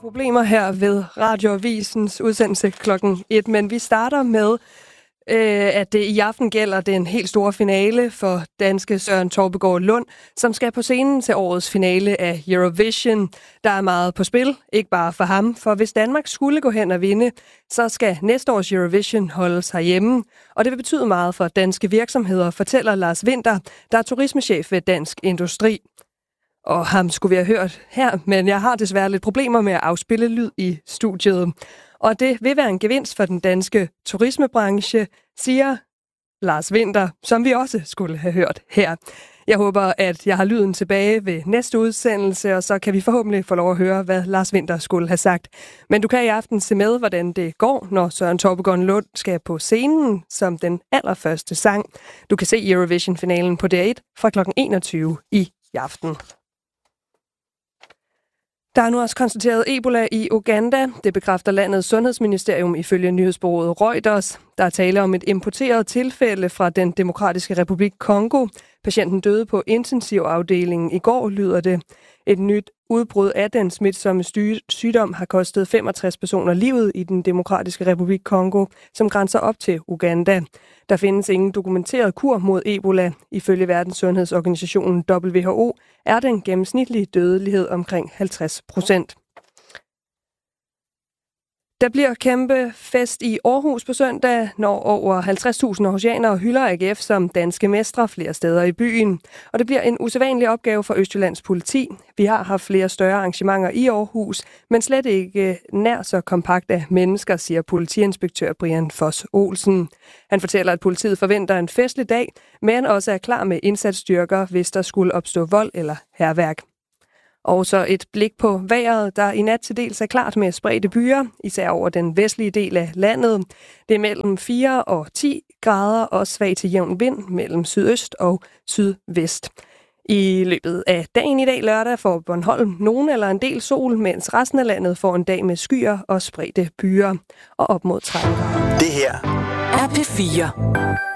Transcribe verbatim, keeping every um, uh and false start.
problemer her ved Radioavisens udsendelse klokken et, men vi starter med, øh, at det i aften gælder den helt store finale for danske Søren Torpegaard Lund, som skal på scenen til årets finale af Eurovision. Der er meget på spil, ikke bare for ham, for hvis Danmark skulle gå hen og vinde, så skal næste års Eurovision holdes herhjemme, og det vil betyde meget for danske virksomheder, fortæller Lars Winther, der er turismechef ved Dansk Industri. Og ham skulle vi have hørt her, men jeg har desværre lidt problemer med at afspille lyd i studiet. Og det vil være en gevinst for den danske turismebranche, siger Lars Winther, som vi også skulle have hørt her. Jeg håber, at jeg har lyden tilbage ved næste udsendelse, og så kan vi forhåbentlig få lov at høre, hvad Lars Winther skulle have sagt. Men du kan i aften se med, hvordan det går, når Søren Torpegaard Lund skal på scenen som den allerførste sang. Du kan se Eurovision-finalen på D R et fra klokken enogtyve i aften. Der er nu også konstateret Ebola i Uganda. Det bekræfter landets sundhedsministerium ifølge nyhedsbureauet Reuters. Der er tale om et importeret tilfælde fra den Demokratiske Republik Kongo. Patienten døde på intensivafdelingen i går, lyder det. Et nyt udbrud af den smitsomme sygdom har kostet femogtres personer livet i den Demokratiske Republik Kongo, som grænser op til Uganda. Der findes ingen dokumenteret kur mod Ebola. Ifølge Verdenssundhedsorganisationen W H O er den gennemsnitlige dødelighed omkring halvtreds procent. Der bliver kæmpe fest i Aarhus på søndag, når over halvtreds tusind aarhusianere hylder A G F som danske mestre flere steder i byen. Og det bliver en usædvanlig opgave for Østjyllands politi. Vi har haft flere større arrangementer i Aarhus, men slet ikke nær så kompakt af mennesker, siger politiinspektør Brian Foss Olsen. Han fortæller, at politiet forventer en festlig dag, men også er klar med indsatsstyrker, hvis der skulle opstå vold eller hærværk. Og så et blik på vejret, der i nat til dels er klart med spredte byer, især over den vestlige del af landet. Det er mellem fire og ti grader og svag til jævn vind mellem sydøst og sydvest. I løbet af dagen i dag lørdag får Bornholm nogen eller en del sol, mens resten af landet får en dag med skyer og spredte byer og op mod tredive grader. Det her er P fire.